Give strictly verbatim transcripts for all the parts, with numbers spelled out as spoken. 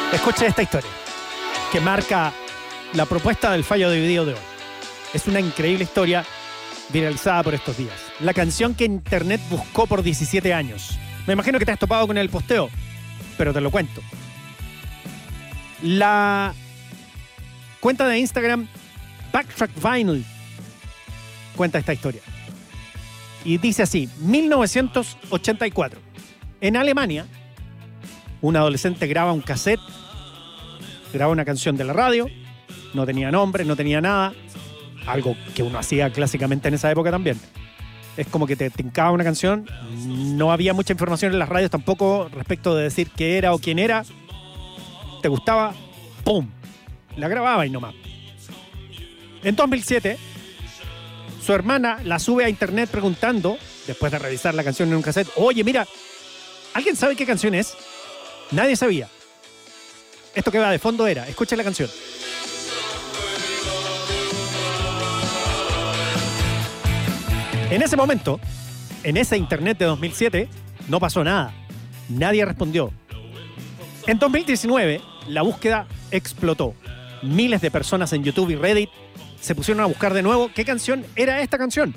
Escuche esta historia que marca la propuesta del fallo dividido de hoy. Es una increíble historia viralizada por estos días. La canción que Internet buscó por diecisiete años. Me imagino que te has topado con el posteo, pero te lo cuento. La cuenta de Instagram Backtrack Vinyl cuenta esta historia. Y dice así: mil novecientos ochenta y cuatro. En Alemania, un adolescente graba un cassette, graba una canción de la radio, no tenía nombre, no tenía nada, algo que uno hacía clásicamente en esa época también. Es como que te tincaba una canción, no había mucha información en las radios tampoco respecto de decir qué era o quién era, te gustaba, ¡pum!, la grababa y nomás. En dos mil siete, su hermana la sube a internet preguntando, después de revisar la canción en un cassette: oye, mira, ¿alguien sabe qué canción es? Nadie sabía. Esto que va de fondo era, escucha la canción. En ese momento, en ese internet de dos mil siete, no pasó nada. Nadie respondió. En dos mil diecinueve, la búsqueda explotó. Miles de personas en YouTube y Reddit se pusieron a buscar de nuevo qué canción era esta canción.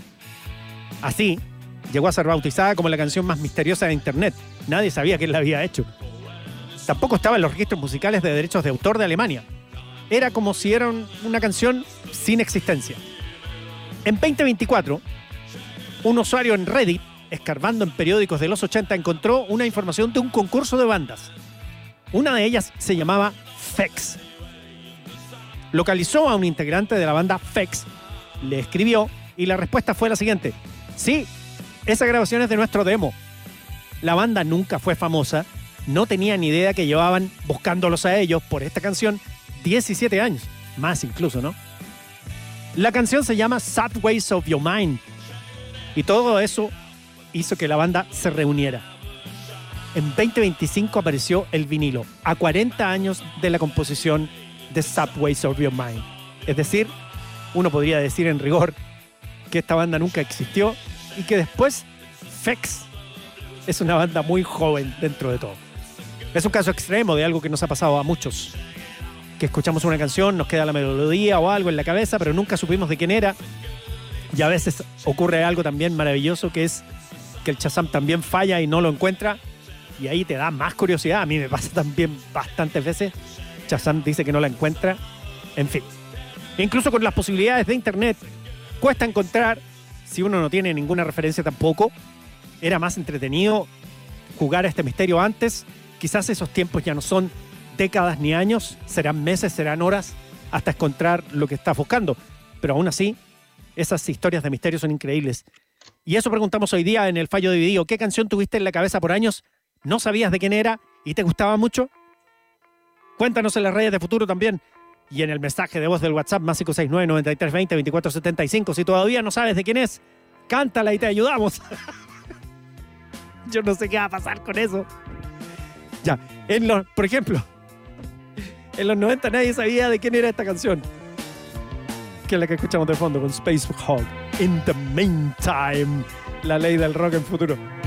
Así, llegó a ser bautizada como la canción más misteriosa de Internet. Nadie sabía quién la había hecho. Tampoco estaba en los registros musicales de derechos de autor de Alemania. Era como si era una canción sin existencia. En veinte veinticuatro, un usuario en Reddit, escarbando en periódicos de los ochenta, encontró una información de un concurso de bandas. Una de ellas se llamaba F X. Localizó a un integrante de la banda F X, le escribió y la respuesta fue la siguiente: sí, esa grabación es de nuestro demo. La banda nunca fue famosa, no tenía ni idea que llevaban buscándolos a ellos por esta canción diecisiete años, más incluso, ¿no? La canción se llama Sad Ways of Your Mind y todo eso hizo que la banda se reuniera. En veinte veinticinco apareció el vinilo, a cuarenta años de la composición de Sad Ways of Your Mind. Es decir, uno podría decir en rigor que esta banda nunca existió y que después F X es una banda muy joven dentro de todo. Es un caso extremo de algo que nos ha pasado a muchos, que escuchamos una canción, nos queda la melodía o algo en la cabeza, pero nunca supimos de quién era. Y a veces ocurre algo también maravilloso, que es que el Shazam también falla y no lo encuentra, y ahí te da más curiosidad. A mí me pasa también bastantes veces. Shazam dice que no la encuentra. En fin, incluso con las posibilidades de internet cuesta encontrar, si uno no tiene ninguna referencia tampoco. Era más entretenido jugar a este misterio antes. Quizás esos tiempos ya no son décadas ni años, serán meses, serán horas hasta encontrar lo que estás buscando, pero aún así esas historias de misterio son increíbles. Y eso preguntamos hoy día en el fallo dividido: ¿qué canción tuviste en la cabeza por años, no sabías de quién era y te gustaba mucho? Cuéntanos en las redes de Futuro también y en el mensaje de voz del WhatsApp más cinco seis nueve, nueve tres dos cero, veinticuatro setenta y cinco. Si todavía no sabes de quién es, cántala y te ayudamos. Yo no sé qué va a pasar con eso. Ya, en los, por ejemplo, en los noventa nadie sabía de quién era esta canción, que es la que escuchamos de fondo con Space Hog. In the meantime, la ley del rock en Futuro.